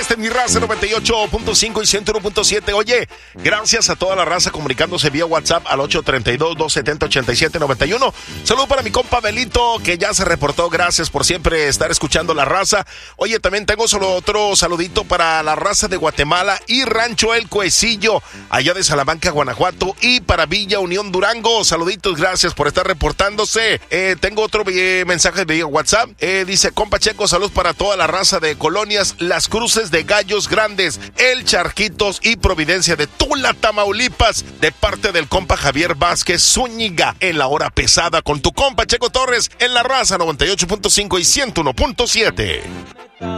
Esta es mi raza 98.5 y 101.7. Oye, gracias a toda la raza comunicándose vía WhatsApp al 832-270-8791. Saludo para mi compa Belito, que ya se reportó. Gracias por siempre estar escuchando la raza. Oye, también tengo solo otro saludito para la raza de Guatemala y Rancho El Cuecillo, allá de Salamanca, Guanajuato, y para Villa Unión, Durango. Saluditos, gracias por estar reportándose. Tengo otro mensaje de WhatsApp. Dice, compa Checo, saludos para toda la raza de colonias Las Cruces de Gallos Grandes, El Charquitos y Providencia de Tula, Tamaulipas, de parte del compa Javier Vázquez Zúñiga, en la hora pesada con tu compa Checo Torres en la raza 98.5 y 101.7.